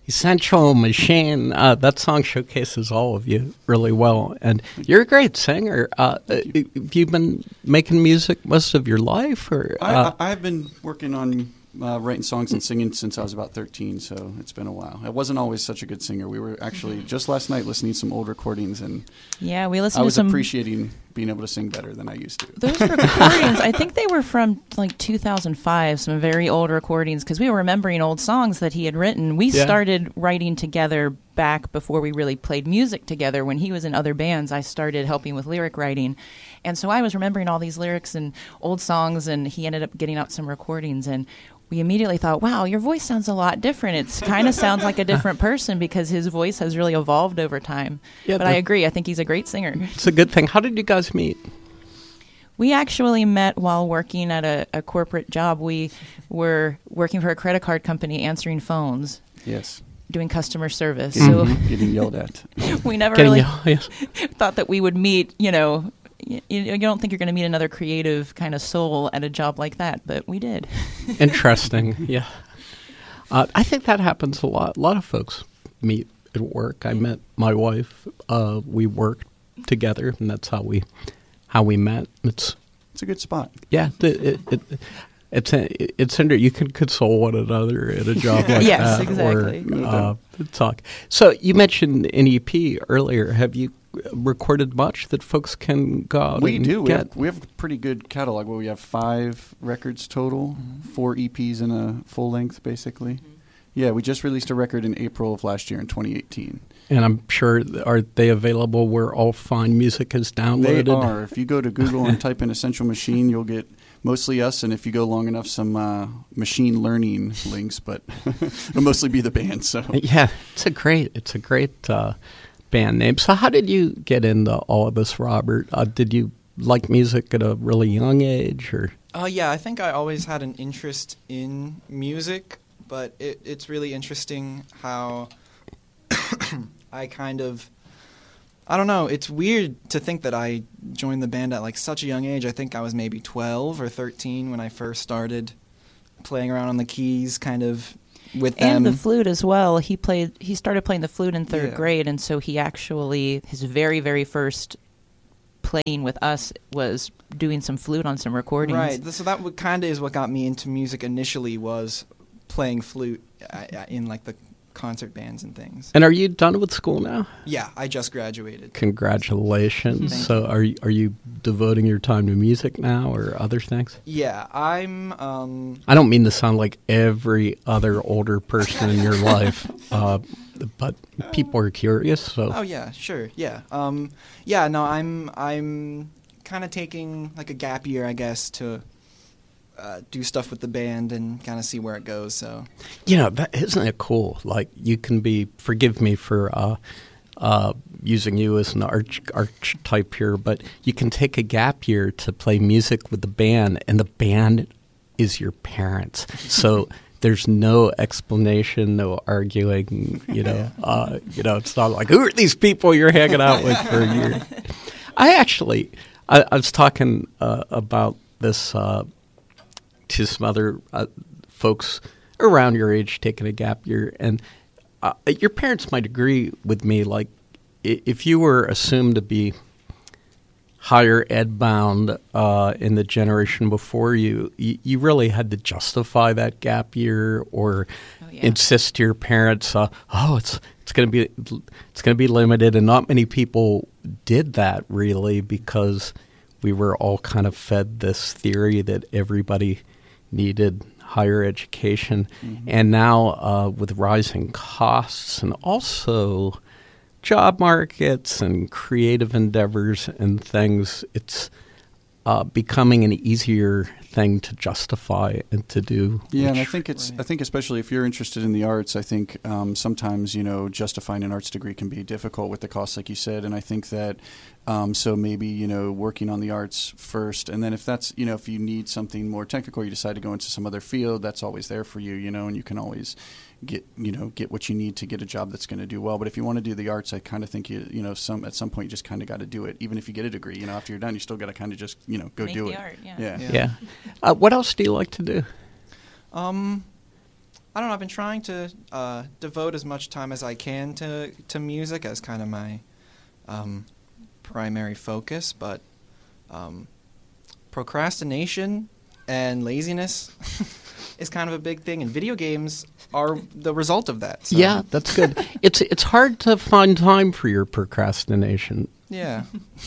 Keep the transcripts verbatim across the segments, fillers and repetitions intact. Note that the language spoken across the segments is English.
Essential Machine. Uh, that song showcases all of you really well, and you're a great singer. Uh, you. Have you been making music most of your life, or uh, I, I've been working on uh, writing songs and singing since I was about thirteen, so it's been a while. I wasn't always such a good singer. We were actually just last night listening to some old recordings, and yeah, we listened. I was to some appreciating being able to sing better than I used to. Those recordings, I think they were from like two thousand five, some very old recordings, because we were remembering old songs that he had written. We yeah. started writing together back before we really played music together. When he was in other bands, I started helping with lyric writing. And so I was remembering all these lyrics and old songs, and he ended up getting out some recordings. And we immediately thought, wow, your voice sounds a lot different. It kind of sounds like a different person because his voice has really evolved over time. Yeah, but I agree. I think he's a great singer. It's a good thing. How did you guys meet? We actually met while working at a, a corporate job. We were working for a credit card company, answering phones. Yes. Doing customer service. Getting, so getting yelled at. We never getting really yelled, yes. thought that we would meet, you know, You, you don't think you're going to meet another creative kind of soul at a job like that, but we did. Interesting, yeah. Uh, I think that happens a lot. A lot of folks meet at work. I met my wife. Uh, we worked together, and that's how we how we met. It's it's a good spot. Yeah, it, it, it, it's a, it's under. You can console one another at a job like yes, that. Yes, exactly. Or, uh, talk. So you mentioned an E P earlier. Have you recorded much that folks can go out we and do. We get? have, we have a pretty good catalog where we have five records total, mm-hmm. four E Ps and a full length, basically. Mm-hmm. Yeah, we just released a record in April of last year in twenty eighteen. And I'm sure, are they available where all fine music is downloaded? They are. If you go to Google and type in Essential Machine, you'll get mostly us, and if you go long enough, some uh, machine learning links, but it'll mostly be the band. So yeah, it's a great, it's a great uh, band name. So how did you get into all of this, Robert? Uh, did you like music at a really young age, or? Uh, yeah, I think I always had an interest in music, but it, it's really interesting how I kind of, I don't know, it's weird to think that I joined the band at like such a young age. I think I was maybe twelve or thirteen when I first started playing around on the keys, kind of with them. And the flute as well. He played. He started playing the flute in third Yeah. grade, and so he actually, his very, very first playing with us was doing some flute on some recordings. Right. So that kind of is what got me into music initially, was playing flute uh, in like the concert bands and things. And are you done with school now? Yeah, I just graduated. Congratulations. Thank so you. are you, are you devoting your time to music now or other things? Yeah, I'm... Um, I don't mean to sound like every other older person in your life, uh, but people are curious. So. Oh, yeah, sure, yeah. Um, yeah, no, I'm, I'm kind of taking like a gap year, I guess, to... Uh, do stuff with the band and kind of see where it goes. So, you know, that, isn't it cool? Like, you can be, forgive me for uh, uh, using you as an arch, archetype here, but you can take a gap year to play music with the band, and the band is your parents. So there's no explanation, no arguing. You know, uh, you know, it's not like, who are these people you're hanging out with for a year? I actually, I, I was talking uh, about this. Uh, to some other uh, folks around your age taking a gap year. And uh, your parents might agree with me, like, if you were assumed to be higher ed bound uh, in the generation before you, you, you really had to justify that gap year or oh, yeah. insist to your parents, uh, oh, it's it's going to be it's going to be limited. And not many people did that, really, because we were all kind of fed this theory that everybody needed higher education. Mm-hmm. And now uh, with rising costs and also job markets and creative endeavors and things, it's uh, becoming an easier thing to justify and to do. Yeah, and I think it's right. I think especially if you're interested in the arts, I think um, sometimes, you know, justifying an arts degree can be difficult with the costs, like you said. And I think that um, so maybe, you know, working on the arts first, and then if that's, you know, if you need something more technical, you decide to go into some other field, that's always there for you, you know, and you can always get, you know, get what you need to get a job that's going to do well. But if you want to do the arts, I kind of think you, you know, some at some point you just kind of got to do it. Even if you get a degree, you know, after you're done, you still got to kind of just, you know, go Make do the it. Art, yeah. Yeah. yeah. yeah. Uh, what else do you like to do? Um, I don't know. I've been trying to uh, devote as much time as I can to to music as kind of my um, primary focus, but um, procrastination and laziness is kind of a big thing, and video games are the result of that. So. Yeah, that's good. it's it's hard to find time for your procrastination. Yeah.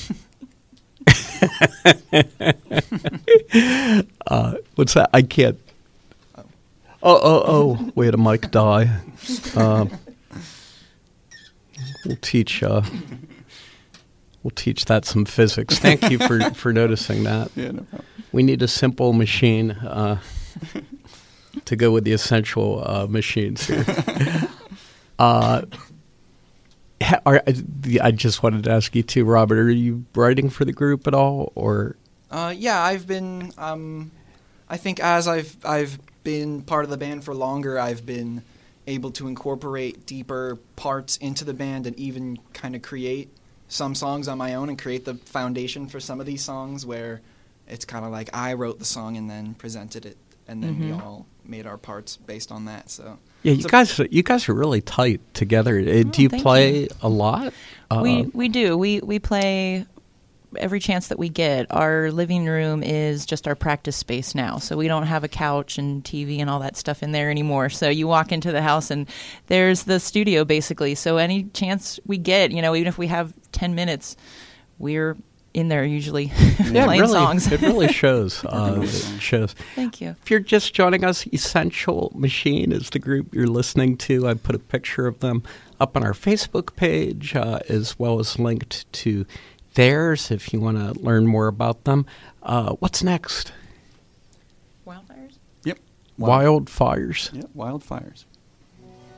uh, what's that? I can't. Oh, oh, oh! Wait, a mic die. Uh, we'll teach. Uh, we'll teach that some physics. Thank you for, for noticing that. Yeah, no problem. We need a simple machine uh, to go with the essential uh, machines here. Uh, ha- are, I just wanted to ask you too, Robert. Are you writing for the group at all, or? Uh, yeah, I've been. Um, I think as I've I've been part of the band for longer, I've been able to incorporate deeper parts into the band and even kind of create some songs on my own and create the foundation for some of these songs where it's kind of like I wrote the song and then presented it, and then Mm-hmm. we all made our parts based on that. So Yeah, you so- guys, you guys are really tight together. Uh, Oh, Do you thank play you. a lot? Uh, we we do. We we play every chance that we get. Our living room is just our practice space now, so we don't have a couch and T V and all that stuff in there anymore. So you walk into the house and there's the studio basically. So any chance we get, you know, even if we have ten minutes, we're in there usually yeah, playing really, songs. it really shows. Uh, it shows. Thank you. If you're just joining us, Essential Machine is the group you're listening to. I put a picture of them up on our Facebook page, uh, as well as linked to theirs if you want to learn more about them. Uh, what's next? Wildfires? Yep. Wildfires. Yep. Wildfires.